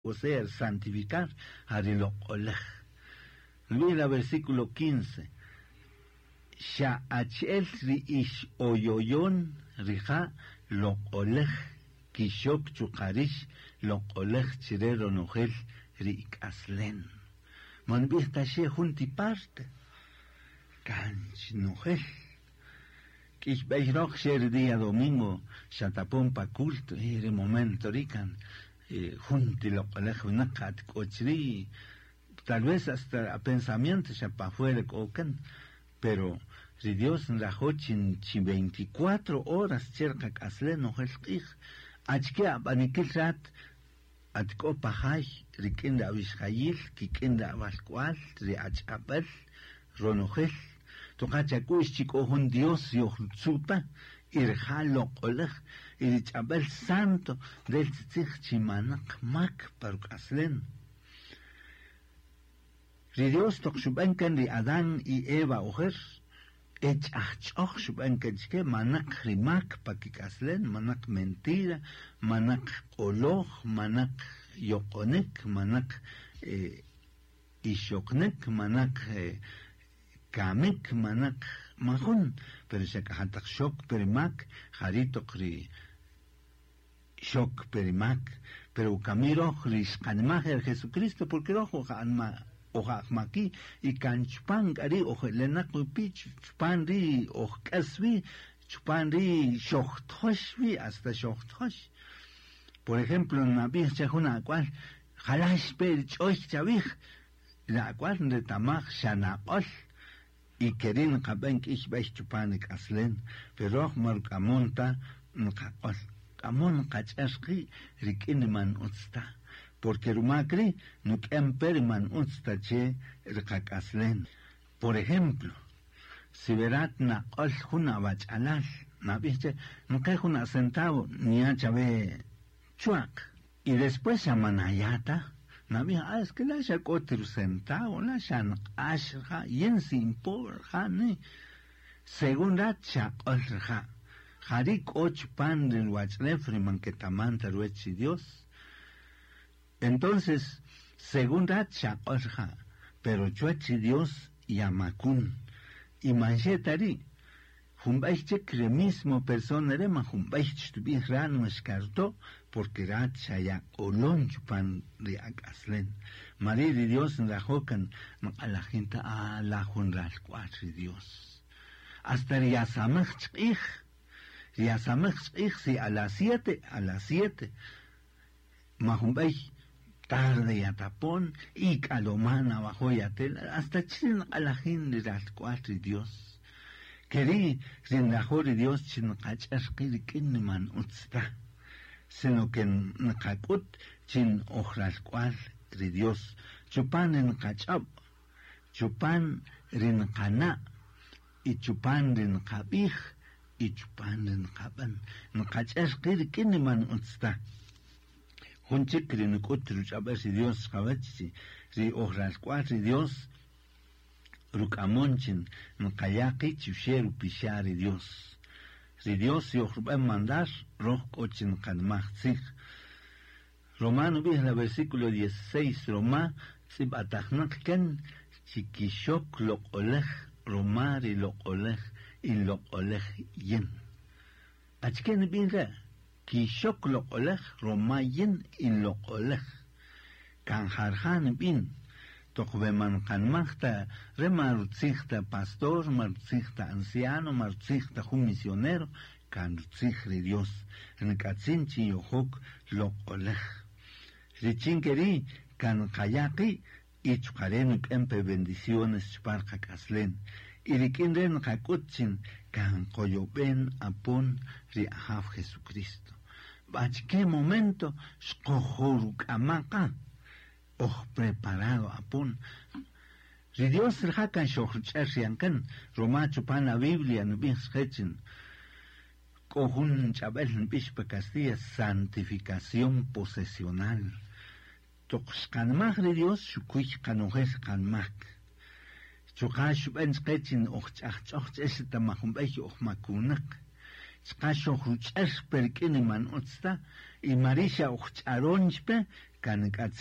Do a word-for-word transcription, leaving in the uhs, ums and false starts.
o sea, santificar, harilo olej. Luego el versículo quince. Sha achel ri ish oyoyon rija lo olej, kishok chukarish lo olej chirero nojel ri aslen. Man vista she junti parte. Canch nojel. Kish beirok sher día domingo, shatapon pa culto, ere momento rican. Eh, junti lo olej unakat kochri. Tal vez hasta a pensamientos ya para afuera cocan, pero si Dios la hochin veinticuatro horas cerca casleno helqig, achke abanikil rat atko pahay rikinda abishayil kikinda abasqual ri achabel ronojel tokacha kuish chico hun Dios yohutsuta irjalo qoleg irichabel santo del tzich chimanak mak par caslen. Si Dios toc shubankan di Adán y Eva ojer, ech achok shubankan chke manak rimak pakikaslen, manak mentira, manak oloj, manak yokonek, manak eh, ishoknek, manak eh, kamek, manak mahun, pero se kahatak shok perimak, haritok ri shok perimak, pero kamiro rishkanmah el Jesucristo, porque rojo hanma oja maki y can chupan ari oja lena kupi chupan ri oj kasvi chupan ri shochtoshvi hasta shochtosh. Por ejemplo, en la vieja una cual jalash per choy chavij la cual de tamach shanaqol y querin kaben ich bech chupan kaslen pero marcamonta nqaqol amon qachashqi rikinman utsta. Porque Rumacri no emperman ustache ricacaslen. Por ejemplo, si verat na ol juna bachalal, na viste, no cae juna centavo, ni achabe chuac. Y después amanayata, na viste, ah, es que la ya otro centavo, la shan ashja, yen sin por jane. Según racha olja, jarik och pan del wachlefriman que tamanta ruechi Dios. Entonces, según Racha Orja, pero chuachi Dios yamakun, y manchetari, humbaiche cremismo persona rema, humbaiche tubi rano escarto, porque Racha ya olon chupan de akaslen. María de Dios en la jocan, a la gente a la junral cuatri Dios. Hasta riasamach ich, riasamach ich, si a las siete, a las siete, mahumbaich, tarde y atapón y calomana bajo ya tela hasta chin a la gente de las cuatro Dios querí sin la jore Dios chin cachas que kinman utsta sino que nakakut chin ojras cual de Dios chupan en cachab chupan rin kana y chupan rin kabij y chupan rin kaban nakachas que kinman utsta. Un chicle no otro saber si Dios cabachi si ojras cuatro Dios rucamonchin no kayaki chusheru pishari Dios si Dios si ojruba mandar roh cochin kanmachzig. Romano vi el versículo dieciséis Roma si batachnak ken chikishok lo olej romari lo olej y lo olej yen achken binra Kishok lo olej romayen y lo olej kan harhan bin tokbe man kan machta remarutzigta pastor marutzigta anciano marutzigta un misionero kan rutzigre Dios en katzinchi yohok lo olej richinkeri kan kayaki y chukarenu empe bendiciones chuparka kaslen y rikinren kakutchin kan koyoben apon ri ahaf Jesucristo. ¿Bach qué momento? Shkohuruk amaka. Oh, preparado apun. Si Dios el hakan shohchersiankan, romacho pan la Biblia no bien schechen. Kohun chabel bishpa Castilla, santificación posesional. Toxkanmach de Dios, shukuich kanojes kanmak. Chukash ben schechen och ach och eseta mahumbeich och makunak. chqasho huch'as perk'ini man utsta y marisha uch'aronchpe kan